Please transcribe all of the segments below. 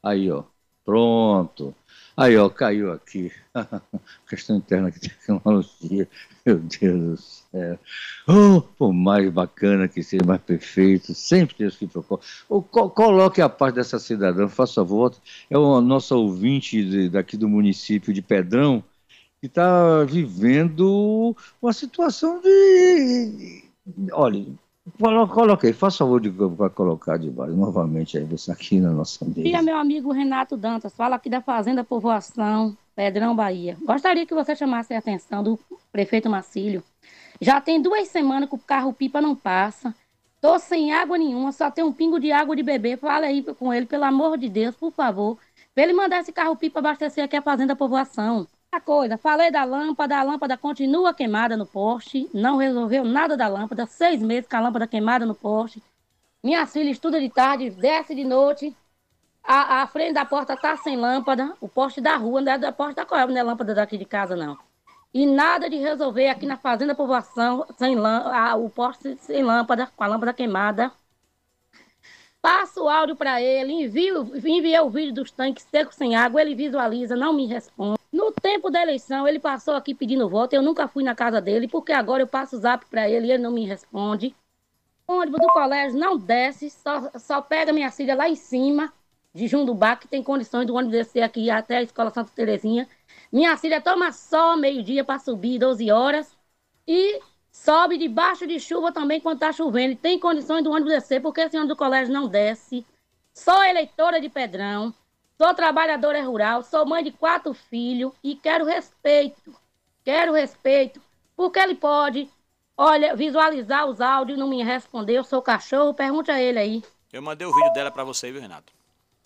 Aí, ó. Pronto. Aí, ó, caiu aqui. Questão interna de tecnologia. Meu Deus do céu. Oh, por mais bacana que seja, mais perfeito, sempre tem os que procuram. Coloque a parte dessa cidadã, faça favor. É o nosso ouvinte daqui do município de Pedrão, que está vivendo uma situação de. Olha, coloquei, faça favor de colocar de baixo novamente aí, você aqui na nossa Dia, mesa. meu amigo Renato Dantas, fala aqui da Fazenda Povoação, Pedrão, Bahia. Gostaria que você chamasse a atenção do prefeito Marcílio. Já tem 2 semanas que o carro-pipa não passa. Tô sem água nenhuma, só tem um pingo de água de beber. Fala aí com ele, pelo amor de Deus, por favor. Pra ele mandar esse carro-pipa abastecer aqui a Fazenda Povoação. A coisa, falei da lâmpada, a lâmpada continua queimada no poste, não resolveu nada da lâmpada, 6 meses com a lâmpada queimada no poste. Minha filha estuda de tarde, desce de noite, a frente da porta tá sem lâmpada, o poste da rua, não é da porta da Coelho, não é lâmpada daqui de casa, não. E nada de resolver aqui na Fazenda Povoação, sem o poste sem lâmpada, com a lâmpada queimada. Passo o áudio para ele, enviei o vídeo dos tanques secos sem água, ele visualiza, não me responde. No tempo da eleição, ele passou aqui pedindo voto, eu nunca fui na casa dele, porque agora eu passo o zap para ele e ele não me responde. O ônibus do colégio não desce, só pega minha filha lá em cima, de Jundubá, que tem condições do ônibus descer aqui até a Escola Santa Terezinha. Minha filha toma só meio-dia para subir, 12 horas, e sobe debaixo de chuva também quando está chovendo. E tem condições do ônibus descer, porque esse ônibus do colégio não desce. Sou eleitora de Pedrão, sou trabalhadora rural, sou mãe de 4 filhos e quero respeito. Quero respeito, porque ele pode, olha, visualizar os áudios, não me respondeu. Eu sou cachorro, pergunte a ele aí. Eu mandei o vídeo dela pra você, viu, Renato?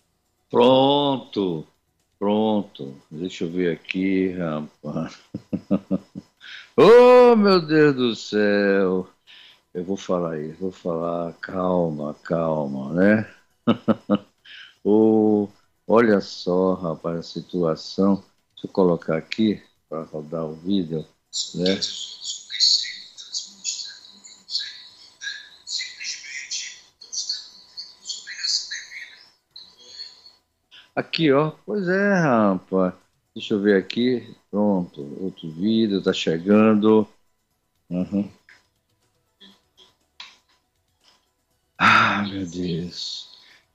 Pronto, pronto. Deixa eu ver aqui, rapaz. Oh, meu Deus do céu. Eu vou falar aí, vou falar, calma, calma, né? Oh, olha só, rapaz, a situação. Deixa eu colocar aqui para rodar o vídeo, né? Aqui, ó. Pois é, rapaz. Deixa eu ver aqui. Pronto, outro vídeo tá chegando. Uhum. Ah, meu Deus.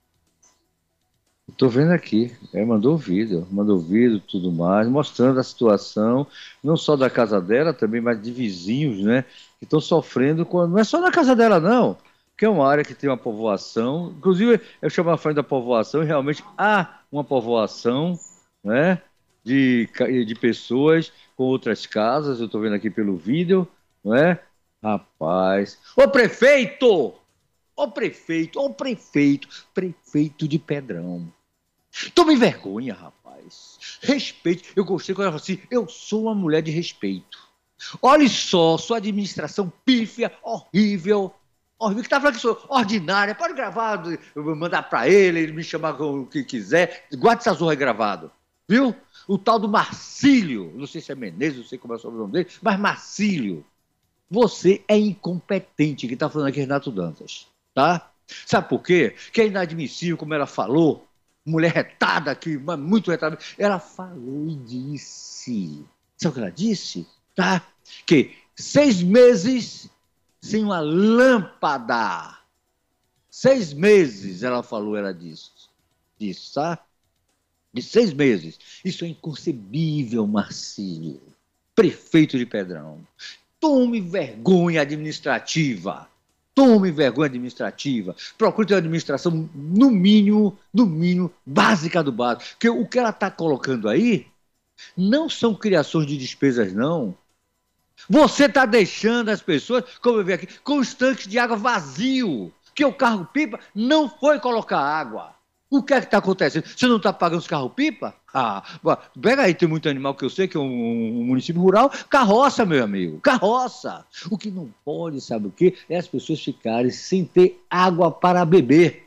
Estou vendo aqui, mandou vídeo, tudo mais, mostrando a situação, não só da casa dela, também, mas de vizinhos, né, que estão sofrendo, não é só na casa dela, não, que é uma área que tem uma povoação, inclusive eu chamo a frente da povoação e realmente há uma povoação, né, de pessoas com outras casas, eu estou vendo aqui pelo vídeo, não é? Rapaz, ô prefeito! Ô prefeito, ô prefeito, prefeito de Pedrão. Tome vergonha, rapaz. Respeite. Eu gostei quando ela falou assim: eu sou uma mulher de respeito. Olha só, sua administração pífia, horrível. Horrível, que tá falando que sou ordinária. Pode gravar, mandar pra ele me chamar com o que quiser. Guarde essa zorra gravado. Viu? O tal do Marcílio, não sei se é Menezes, não sei como é o sobrenome dele, mas Marcílio, você é incompetente, que tá falando aqui Renato Dantas, tá? Sabe por quê? Que é inadmissível, como ela falou, mulher retada aqui, muito retada, ela falou e disse, sabe o que ela disse? Tá? Que 6 meses sem uma lâmpada, 6 meses, ela falou, ela disse, tá? De 6 meses. Isso é inconcebível, Marcílio, prefeito de Pedrão. Tome vergonha administrativa. Tome vergonha administrativa. Procure ter uma administração, no mínimo, básica do básico. Porque o que ela está colocando aí não são criações de despesas, não. Você está deixando as pessoas, como eu vi aqui, com os tanques de água vazio, que o carro-pipa não foi colocar água. O que é que está acontecendo? Você não está pagando os carro-pipa? Ah, pega aí, tem muito animal que eu sei que é um município rural. Carroça, meu amigo, carroça. O que não pode, sabe o quê? É as pessoas ficarem sem ter água para beber.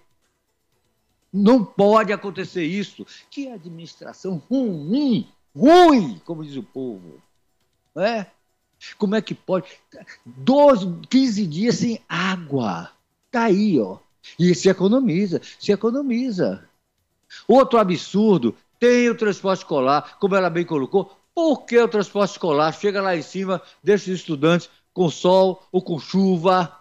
Não pode acontecer isso. Que administração ruim, ruim, como diz o povo. Não é? Como é que pode? 12, 15 dias sem água. Tá aí, ó. E se economiza, se economiza. Outro absurdo, tem o transporte escolar, como ela bem colocou. Por que o transporte escolar chega lá em cima, deixa os estudantes com sol ou com chuva?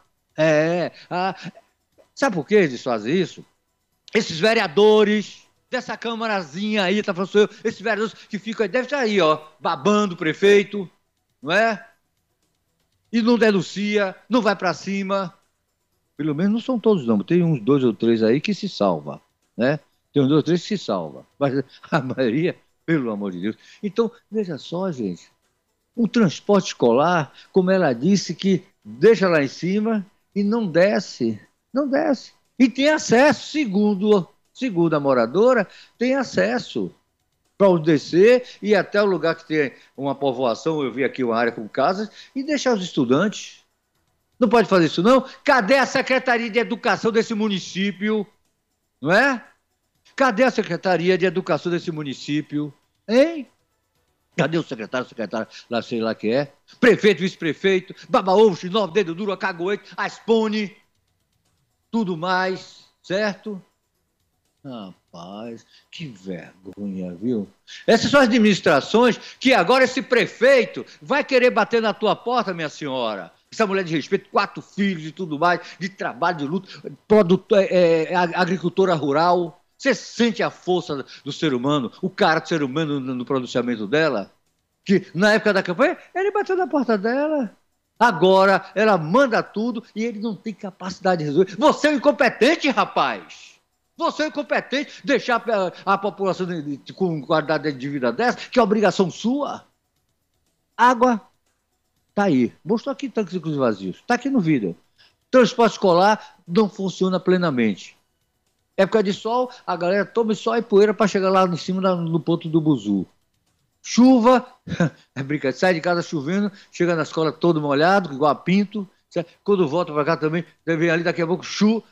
Sabe por que eles fazem isso? Esses vereadores dessa câmarazinha aí, tá falando, sou eu, esses vereadores que ficam aí, deve estar aí, ó, babando o prefeito, não é? E não denuncia, não vai para cima. Pelo menos não são todos, não. Tem uns 2 ou 3 aí que se salva, né? Tem uns 2 ou 3 que se salva. Mas a maioria, pelo amor de Deus. Então, veja só, gente. Um transporte escolar, como ela disse, que deixa lá em cima e não desce. Não desce. E tem acesso, segundo a moradora, tem acesso para descer e ir até o lugar que tem uma povoação, eu vi aqui uma área com casas, e deixar os estudantes. Não pode fazer isso, não? Cadê a Secretaria de Educação desse município? Não é? Cadê a Secretaria de Educação desse município? Hein? Cadê o secretário, lá sei lá que é? Prefeito, vice-prefeito, baba-ovo, xinó, dedo duro, cagoete, aspone, tudo mais, certo? Rapaz, que vergonha, viu? Essas são as administrações que agora esse prefeito vai querer bater na tua porta, minha senhora. Essa mulher de respeito, 4 filhos e tudo mais, de trabalho, de luta, agricultora rural. Você sente a força do ser humano, o cara do ser humano no pronunciamento dela? Que na época da campanha, ele bateu na porta dela. Agora, ela manda tudo e ele não tem capacidade de resolver. Você é um incompetente, rapaz. Você é incompetente deixar a população com qualidade de vida dessa, que é obrigação sua. Água, tá aí. Mostrou aqui tanques vazios. Tá aqui no vídeo. Transporte escolar não funciona plenamente. Época de sol, a galera toma sol e poeira para chegar lá em cima no ponto do buzu. Chuva, é brincadeira, sai de casa chovendo, chega na escola todo molhado, igual a pinto. Quando volta para cá também, deve vir ali daqui a pouco chuva.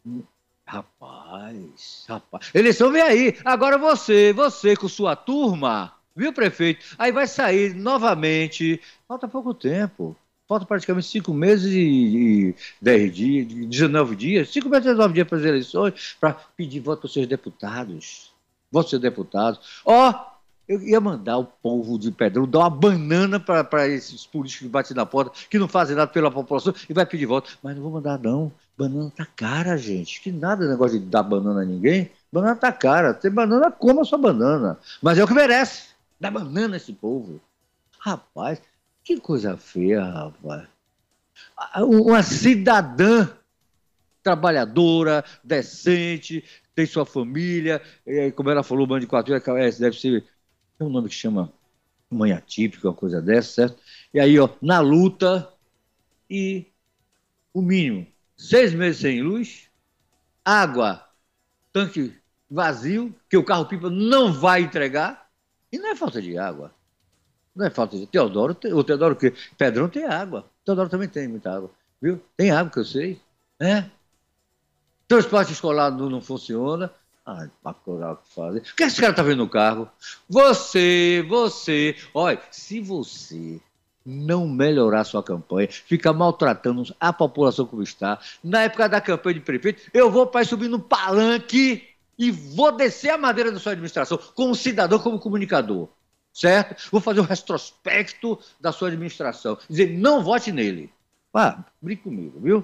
Rapaz. Eleição vem aí. Agora você com sua turma, viu, prefeito? Aí vai sair novamente. Falta pouco tempo. Falta praticamente 5 meses e 10 dias, 19 dias. 5 meses e 19 dias para as eleições, para pedir voto para os seus deputados. Voto para os seus deputados. Eu ia mandar o povo de Pedrão dar uma banana para esses políticos que batem na porta, que não fazem nada pela população e vai pedir voto. Mas não vou mandar, não. Banana tá cara, gente. Que nada negócio de dar banana a ninguém. Banana tá cara. Tem banana, coma a sua banana. Mas é o que merece. Dá banana a esse povo. Rapaz, que coisa feia, rapaz. Uma cidadã trabalhadora, decente, tem sua família, como ela falou, mãe de 4 anos, deve ser, tem um nome que chama mãe atípica, uma coisa dessa, certo? E aí, na luta, e o mínimo, 6 meses sem luz, água, tanque vazio, que o carro-pipa não vai entregar, e não é falta de água. Não é falta de... Teodoro o quê? Pedrão tem água. Teodoro também tem muita água, viu? Tem água que eu sei, né? Transporte escolar não funciona. Para curar o que fazer. O que esse cara tá vendo no carro? Você, olha, se você não melhorar sua campanha, ficar maltratando a população como está, na época da campanha de prefeito, eu vou para subir no palanque e vou descer a madeira da sua administração como cidadão, como comunicador, certo? Vou fazer um retrospecto da sua administração, dizer, não vote nele. Brinque comigo, viu?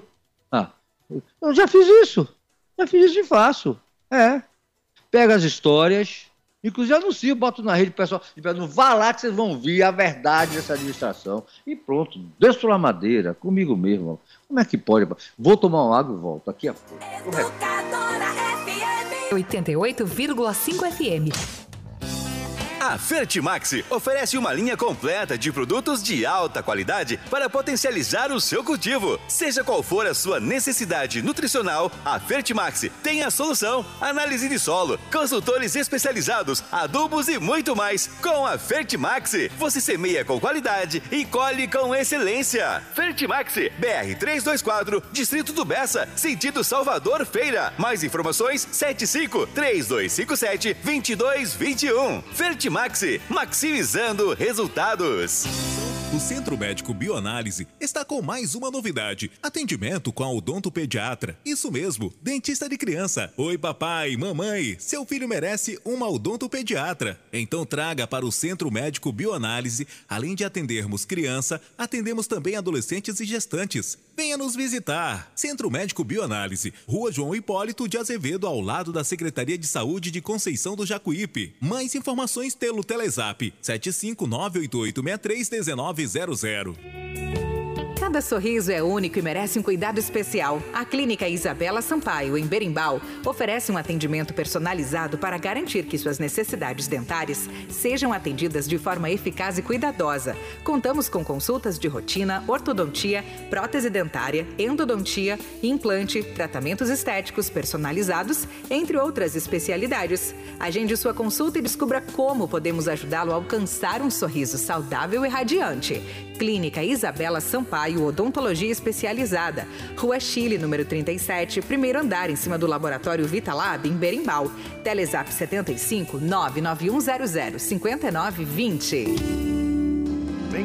Eu já fiz isso e faço. Pega as histórias, inclusive anuncio, boto na rede, pessoal, não vá lá que vocês vão ouvir a verdade dessa administração. E pronto, desço lá madeira, comigo mesmo. Como é que pode? Vou tomar uma água e volto, daqui a pouco. 88,5 FM. A Fertimax oferece uma linha completa de produtos de alta qualidade para potencializar o seu cultivo. Seja qual for a sua necessidade nutricional, a Fertimax tem a solução. Análise de solo, consultores especializados, adubos e muito mais. Com a Fertimax, você semeia com qualidade e colhe com excelência. Fertimax, BR 324, Distrito do Bessa, sentido Salvador Feira. Mais informações, 75-3257-2221. Fertimax, maximizando resultados. O Centro Médico Bioanálise está com mais uma novidade. Atendimento com a odontopediatra. Isso mesmo, dentista de criança. Oi, papai, mamãe, seu filho merece uma odontopediatra. Então traga para o Centro Médico Bioanálise. Além de atendermos criança, atendemos também adolescentes e gestantes. Venha nos visitar. Centro Médico Bioanálise, Rua João Hipólito de Azevedo, ao lado da Secretaria de Saúde de Conceição do Jacuípe. Mais informações pelo Telezap 75988631900. Cada sorriso é único e merece um cuidado especial. A Clínica Isabela Sampaio, em Berimbau, oferece um atendimento personalizado para garantir que suas necessidades dentárias sejam atendidas de forma eficaz e cuidadosa. Contamos com consultas de rotina, ortodontia, prótese dentária, endodontia, implante, tratamentos estéticos personalizados, entre outras especialidades. Agende sua consulta e descubra como podemos ajudá-lo a alcançar um sorriso saudável e radiante. Clínica Isabela Sampaio, Odontologia Especializada. Rua Chile, número 37, primeiro andar, em cima do Laboratório Vitalab, em Berimbau. Telezap 75 99100 5920.